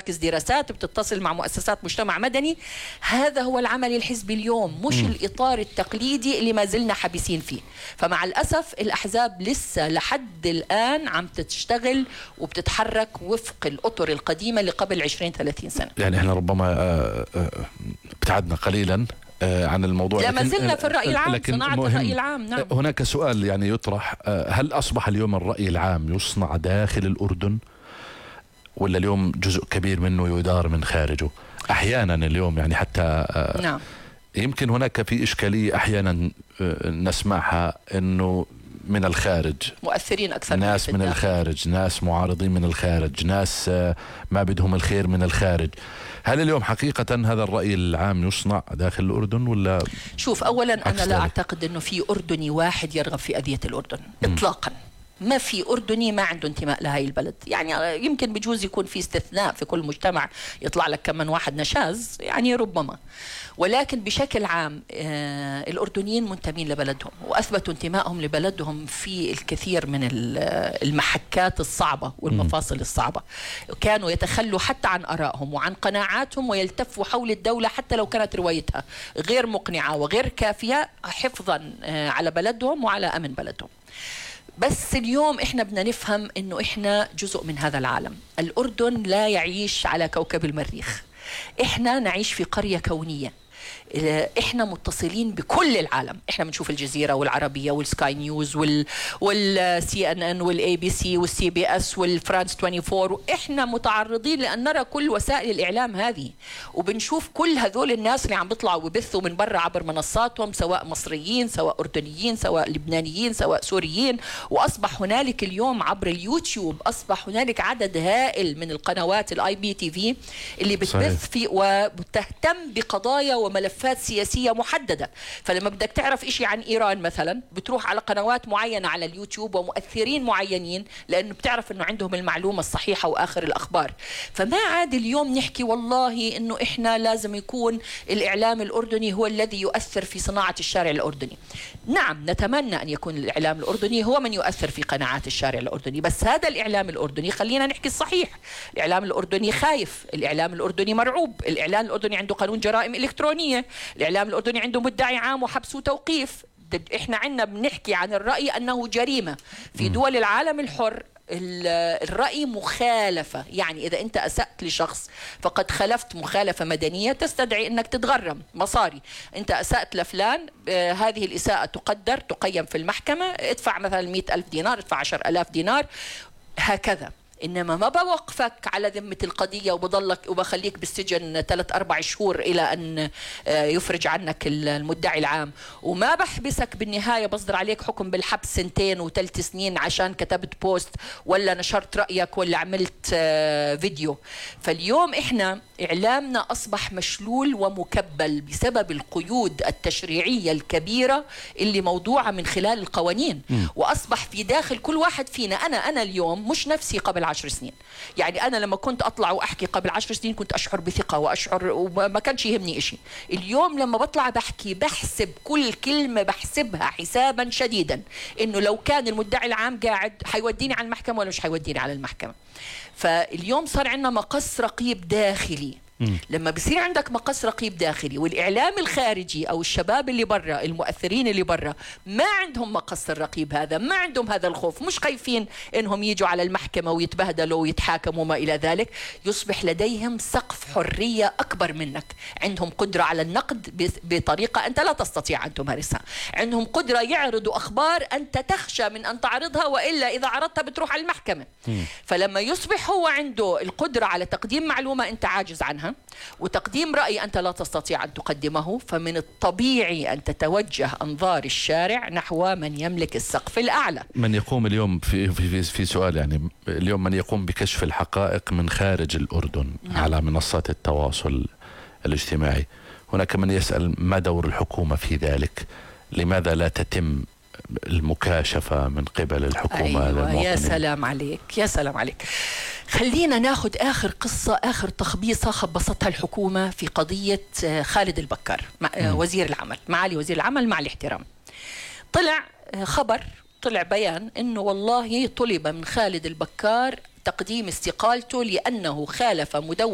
مراكز دراسات، بتتصل مع مؤسسات مجتمع مدني. هذا هو العمل الحزبي اليوم، مش الإطار التقليدي اللي ما زلنا حابسين فيه. فمع الأسف الأحزاب لسه لحد الآن عم تشتغل وبتتحرك وفق الأطر القديمة اللي قبل 20-30 سنة. يعني احنا ربما ابتعدنا قليلا عن الموضوع، لا ما زلنا في الرأي العام، صناعة الرأي العام. نعم. هناك سؤال يعني يطرح، هل أصبح اليوم الرأي العام يصنع داخل الأردن، ولا اليوم جزء كبير منه يدار من خارجه؟ أحيانا اليوم يعني حتى نعم. يمكن هناك في إشكالية أحيانا نسمعها أنه من الخارج مؤثرين أكثر، ناس من الخارج، ناس معارضين من الخارج، ناس ما بدهم الخير من الخارج. هل اليوم حقيقة هذا الرأي العام يصنع داخل الأردن ولا؟ شوف، أولا أنا لا أعتقد أنه في أردني واحد يرغب في أذية الأردن إطلاقا. ما في أردني ما عنده انتماء لهاي البلد. يعني يمكن بجوز يكون في استثناء في كل مجتمع يطلع لك كمان واحد نشاز، يعني ربما، ولكن بشكل عام الأردنيين منتمين لبلدهم وأثبتوا انتمائهم لبلدهم في الكثير من المحكات الصعبة والمفاصل الصعبة. كانوا يتخلوا حتى عن آرائهم وعن قناعاتهم ويلتفوا حول الدولة حتى لو كانت روايتها غير مقنعة وغير كافية، حفظا على بلدهم وعلى أمن بلدهم. بس اليوم احنا بدنا نفهم انه احنا جزء من هذا العالم. الأردن لا يعيش على كوكب المريخ، احنا نعيش في قرية كونية. احنا متصلين بكل العالم. احنا بنشوف الجزيرة والعربية والسكاي نيوز والسي ان ان والاي بي سي والسي بي اس والفرانس 24. احنا متعرضين لان نرى كل وسائل الاعلام هذه، وبنشوف كل هذول الناس اللي عم بيطلعوا وبثوا من برا عبر منصاتهم، سواء مصريين سواء اردنيين سواء لبنانيين سواء سوريين. واصبح هنالك اليوم عبر اليوتيوب اصبح هنالك عدد هائل من القنوات الاي بي تي في اللي بتبث في وبتهتم بقضايا وملفات سياسية محددة. فلما بدك تعرف إشي عن إيران مثلا بتروح على قنوات معينة على اليوتيوب ومؤثرين معينين، لأنه بتعرف أنه عندهم المعلومة الصحيحة وآخر الأخبار. فما عاد اليوم نحكي والله أنه إحنا لازم يكون الإعلام الأردني هو الذي يؤثر في صناعة الشارع الأردني. نعم نتمنى أن يكون الإعلام الأردني هو من يؤثر في قناعات الشارع الأردني، بس هذا الإعلام الأردني خلينا نحكي الصحيح. الإعلام الأردني خايف، الإعلام الأردني مرعوب، الإعلام الأردني عنده قانون جرائم إلكترونية، الإعلام الأردني عنده مدعي عام وحبس وتوقيف. إحنا عندنا بنحكي عن الرأي أنه جريمة. في دول العالم الحر الرأي مخالفة، يعني إذا أنت أسأت لشخص فقد خلفت مخالفة مدنية تستدعي أنك تتغرم مصاري. أنت أسأت لفلان، هذه الإساءة تقيم في المحكمة، ادفع مثلا 100,000 دينار، ادفع 10,000 دينار، هكذا. إنما ما بوقفك على ذمة القضية وبضلك وبخليك بالسجن 3-4 شهور إلى أن يفرج عنك المدعي العام، وما بحبسك بالنهاية بصدر عليك حكم بالحبس 2 و3 سنين عشان كتبت بوست ولا نشرت رأيك ولا عملت فيديو. فاليوم إحنا إعلامنا أصبح مشلول ومكبل بسبب القيود التشريعية الكبيرة اللي موضوعة من خلال القوانين. وأصبح في داخل كل واحد فينا، أنا اليوم مش نفسي قبل 10 سنين. يعني أنا لما كنت أطلع وأحكي قبل 10 سنين كنت أشعر بثقة وأشعر وما كانش يهمني إشي. اليوم لما بطلع بحكي بحسب كل كلمة، بحسبها حسابا شديدا، إنه لو كان المدعي العام قاعد حيوديني على المحكمة ولا مش حيوديني على المحكمة. فاليوم صار عندنا مقص رقيب داخلي. لما بصير عندك مقص رقيب داخلي والإعلام الخارجي أو الشباب اللي برا، المؤثرين اللي برا، ما عندهم مقص الرقيب هذا، ما عندهم هذا الخوف، مش خايفين إنهم يجوا على المحكمة ويتبهدلوا ويتحاكموا وما إلى ذلك، يصبح لديهم سقف حرية أكبر منك. عندهم قدرة على النقد بطريقة أنت لا تستطيع أن تمارسها. عندهم قدرة يعرضوا أخبار أنت تخشى من أن تعرضها، وإلا إذا عرضتها بتروح على المحكمة. فلما يصبح هو عنده القدرة على تقديم معلومة أنت عاجز عنها وتقديم رأي أنت لا تستطيع أن تقدمه، فمن الطبيعي أن تتوجه أنظار الشارع نحو من يملك السقف الأعلى. من يقوم اليوم في سؤال، يعني اليوم من يقوم بكشف الحقائق من خارج الأردن على منصات التواصل الاجتماعي، هناك من يسأل ما دور الحكومة في ذلك؟ لماذا لا تتم المكاشفة من قبل الحكومة للمواطنين؟ يا سلام عليك، يا سلام عليك. خلينا ناخذ آخر قصة، آخر تخبيصة خبصتها الحكومة في قضية خالد البكار وزير العمل، معالي وزير العمل، مع الاحترام. طلع خبر، طلع بيان إنه والله طلب من خالد البكار تقديم استقالته لأنه خالف مدونة